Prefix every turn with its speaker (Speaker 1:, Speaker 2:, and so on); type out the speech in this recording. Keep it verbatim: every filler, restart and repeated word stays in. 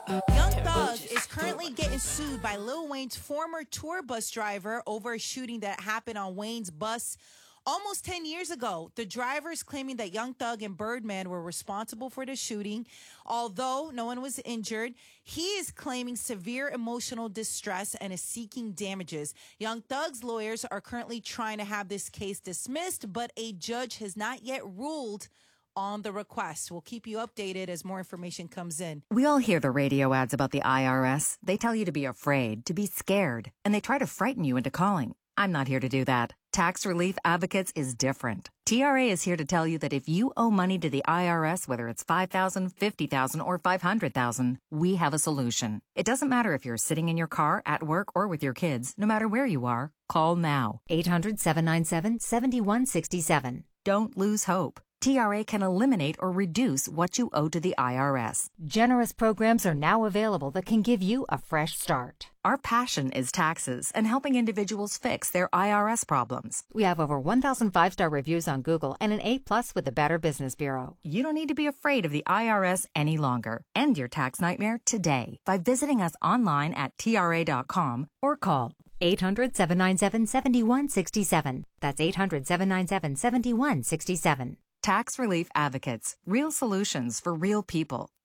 Speaker 1: Young Thug is currently getting sued by Lil Wayne's former tour bus driver over a shooting that happened on Wayne's bus almost ten years ago. The driver is claiming that Young Thug and Birdman were responsible for the shooting. Although no one was injured, he is claiming severe emotional distress and is seeking damages. Young Thug's lawyers are currently trying to have this case dismissed, but a judge has not yet ruled on the request. We'll keep you updated as more information comes in.
Speaker 2: We all hear the radio ads about the I R S. They tell you to be afraid, to be scared, and they try to frighten you into calling. I'm not here to do that. Tax Relief Advocates is different. T R A is here to tell you that if you owe money to the I R S, whether it's five thousand dollars, fifty thousand dollars, or five hundred thousand dollars, we have a solution. It doesn't matter if you're sitting in your car, at work, or with your kids. No matter where you are, call now.
Speaker 3: eight hundred, seven nine seven, seven one six seven.
Speaker 2: Don't lose hope. T R A can eliminate or reduce what you owe to the I R S.
Speaker 3: Generous programs are now available that can give you a fresh start.
Speaker 2: Our passion is taxes and helping individuals fix their I R S problems.
Speaker 3: We have over one thousand five-star reviews on Google and an A plus with the Better Business Bureau.
Speaker 2: You don't need to be afraid of the I R S any longer. End your tax nightmare today by visiting us online at T R A dot com
Speaker 3: or call eight hundred, seven nine seven, seven one six seven. That's eight hundred, seven nine seven, seven one six seven.
Speaker 2: Tax Relief Advocates. Real solutions for real people.